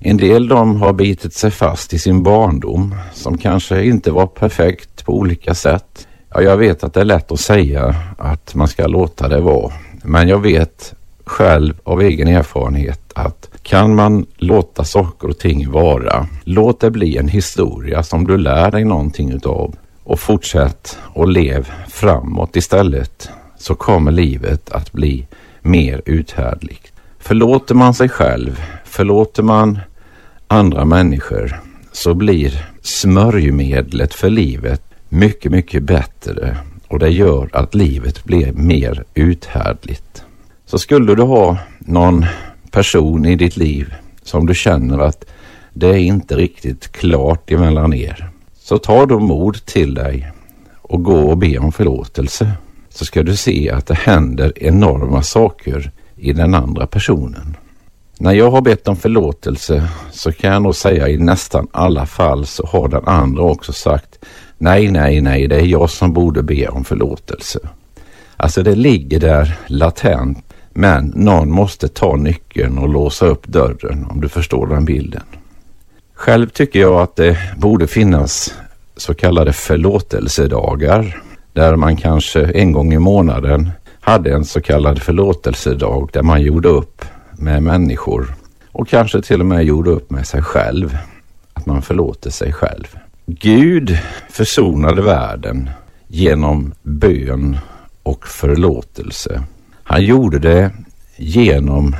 En del de har bitit sig fast i sin barndom som kanske inte var perfekt på olika sätt. Ja, jag vet att det är lätt att säga att man ska låta det vara. Men jag vet själv av egen erfarenhet att kan man låta saker och ting vara, låt det bli en historia som du lär dig någonting utav och fortsätt och lev framåt istället, så kommer livet att bli mer uthärdligt. Förlåter man sig själv, förlåter man andra människor, så blir smörjmedlet för livet mycket, mycket bättre, och det gör att livet blir mer uthärdligt. Så skulle du ha någon person i ditt liv som du känner att det är inte riktigt klart emellan er, så ta då mod till dig och gå och be om förlåtelse. Så ska du se att det händer enorma saker i den andra personen. När jag har bett om förlåtelse så kan jag nog säga i nästan alla fall så har den andra också sagt nej, det är jag som borde be om förlåtelse. Alltså det ligger där latent, men någon måste ta nyckeln och låsa upp dörren, om du förstår den bilden. Själv tycker jag att det borde finnas så kallade förlåtelsedagar, där man kanske en gång i månaden hade en så kallad förlåtelsedag där man gjorde upp med människor och kanske till och med gjorde upp med sig själv, att man förlåter sig själv. Gud försonade världen genom bön och förlåtelse. Han gjorde det genom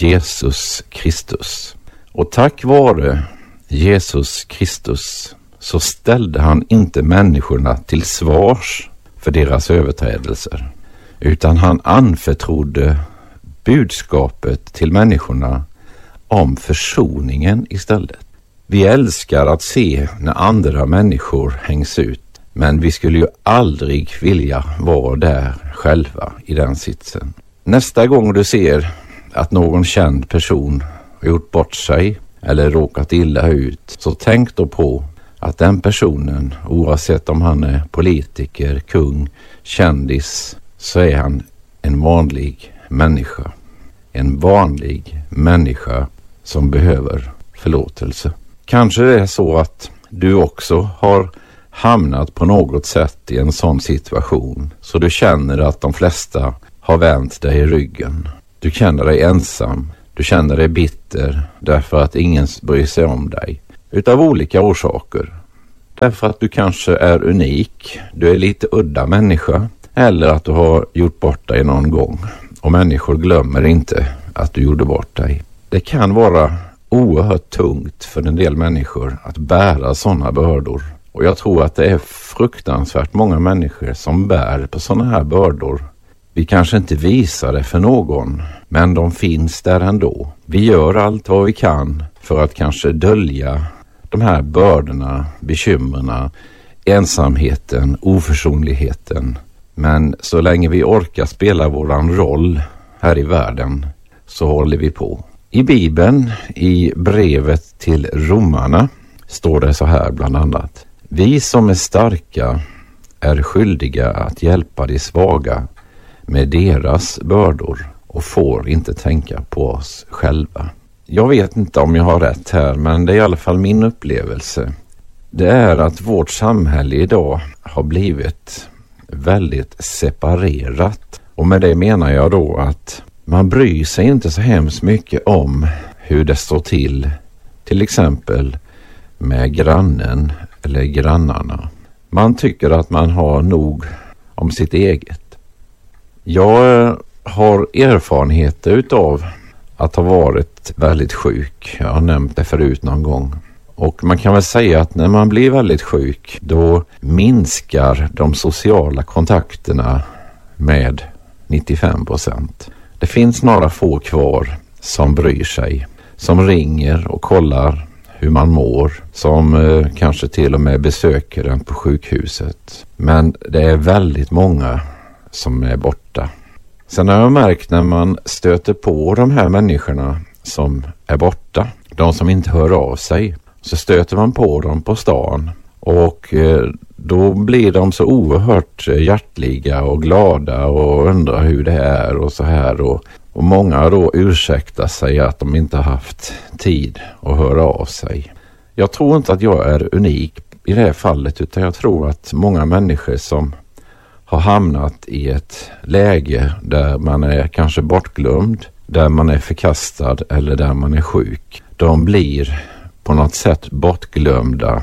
Jesus Kristus. Och tack vare Jesus Kristus så ställde han inte människorna till svars för deras överträdelser, utan han anförtrodde budskapet till människorna om försoningen istället. Vi älskar att se när andra människor hängs ut, men vi skulle ju aldrig vilja vara där själva i den sitsen. Nästa gång du ser att någon känd person har gjort bort sig eller råkat illa ut, så tänk då på att den personen, oavsett om han är politiker, kung, kändis, så är han en vanlig människa. En vanlig människa som behöver förlåtelse. Kanske det är så att du också har hamnat på något sätt i en sån situation så du känner att de flesta har vänt dig i ryggen. Du känner dig ensam. Du känner dig bitter därför att ingen bryr sig om dig. Utav olika orsaker. Därför att du kanske är unik. Du är lite udda människa. Eller att du har gjort bort dig någon gång. Och människor glömmer inte att du gjorde bort dig. Det kan vara oerhört tungt för en del människor att bära sådana bördor. Och jag tror att det är fruktansvärt många människor som bär på sådana här bördor. Vi kanske inte visar det för någon, men de finns där ändå. Vi gör allt vad vi kan för att kanske dölja de här bördorna, bekymmerna, ensamheten, oförsonligheten. Men så länge vi orkar spela våran roll här i världen så håller vi på. I Bibeln, i brevet till romarna, står det så här bland annat. Vi som är starka är skyldiga att hjälpa de svaga med deras bördor och får inte tänka på oss själva. Jag vet inte om jag har rätt här, men det är i alla fall min upplevelse. Det är att vårt samhälle idag har blivit väldigt separerat. Och med det menar jag då att man bryr sig inte så hemskt mycket om hur det står till exempel med grannen eller grannarna. Man tycker att man har nog om sitt eget. Jag har erfarenheter utav att ha varit väldigt sjuk. Jag har nämnt det förut någon gång. Och man kan väl säga att när man blir väldigt sjuk, då minskar de sociala kontakterna med 95%. Det finns några få kvar som bryr sig, som ringer och kollar hur man mår, som kanske till och med besöker en på sjukhuset. Men det är väldigt många som är borta. Sen har jag märkt när man stöter på de här människorna som är borta, de som inte hör av sig, så stöter man på dem på stan och då blir de så oerhört hjärtliga och glada och undrar hur det är och så här. Och Och många då ursäktar sig att de inte haft tid att höra av sig. Jag tror inte att jag är unik i det här fallet, utan jag tror att många människor som har hamnat i ett läge där man är kanske bortglömd, där man är förkastad eller där man är sjuk, de blir på något sätt bortglömda,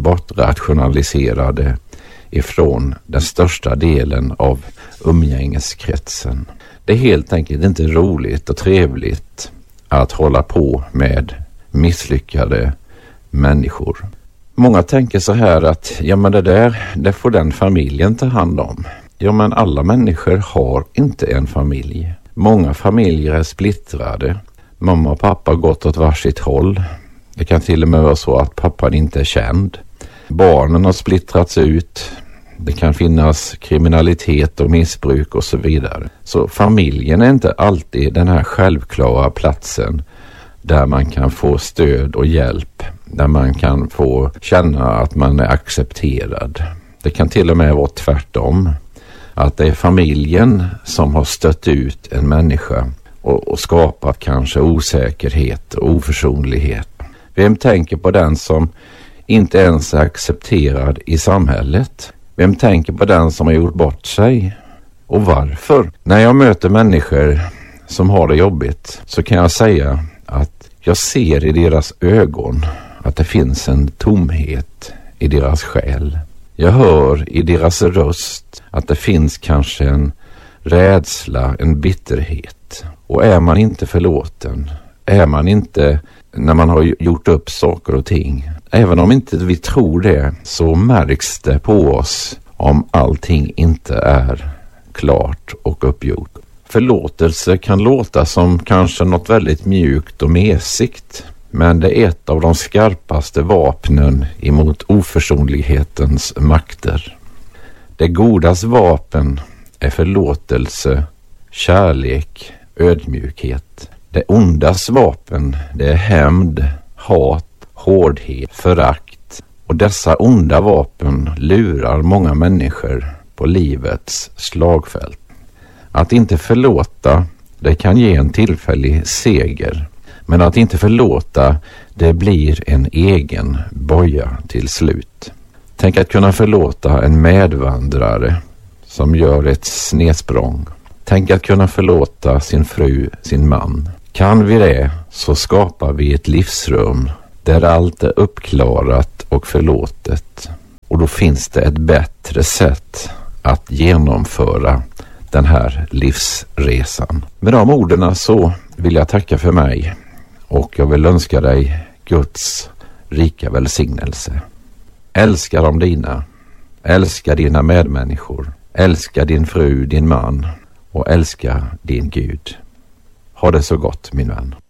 bortrationaliserade ifrån den största delen av umgängeskretsen. Det är helt enkelt inte roligt och trevligt att hålla på med misslyckade människor. Många tänker så här att ja, men det får den familjen ta hand om. Ja, men alla människor har inte en familj. Många familjer är splittrade. Mamma och pappa har gått åt varsitt håll. Det kan till och med vara så att pappan inte är känd. Barnen har splittrats ut. Det kan finnas kriminalitet och missbruk och så vidare. Så familjen är inte alltid den här självklara platsen där man kan få stöd och hjälp. Där man kan få känna att man är accepterad. Det kan till och med vara tvärtom. Att det är familjen som har stött ut en människa och skapat kanske osäkerhet och oförsonlighet. Vem tänker på den som inte ens är accepterad i samhället? Vem tänker på den som har gjort bort sig? Och varför? När jag möter människor som har det jobbigt så kan jag säga att jag ser i deras ögon att det finns en tomhet i deras själ. Jag hör i deras röst att det finns kanske en rädsla, en bitterhet. Och är man inte förlåten, är man inte när man har gjort upp saker och ting, även om inte vi tror det, så märks det på oss om allting inte är klart och uppgjort. Förlåtelse kan låta som kanske något väldigt mjukt och mesigt, men det är ett av de skarpaste vapnen emot oförsonlighetens makter. Det godas vapen är förlåtelse, kärlek, ödmjukhet. Det ondas vapen, det är hämnd, hat, hårdhet, förakt. Och dessa onda vapen lurar många människor på livets slagfält. Att inte förlåta, det kan ge en tillfällig seger. Men att inte förlåta, det blir en egen boja till slut. Tänk att kunna förlåta en medvandrare som gör ett snedsprång. Tänk att kunna förlåta sin fru, sin man. Kan vi det, så skapar vi ett livsrum där allt är uppklarat och förlåtet. Och då finns det ett bättre sätt att genomföra den här livsresan. Med de orden så vill jag tacka för mig. Och jag vill önska dig Guds rika välsignelse. Älska de dina. Älska dina medmänniskor. Älska din fru, din man. Och älska din Gud. Ha det så gott, min vän.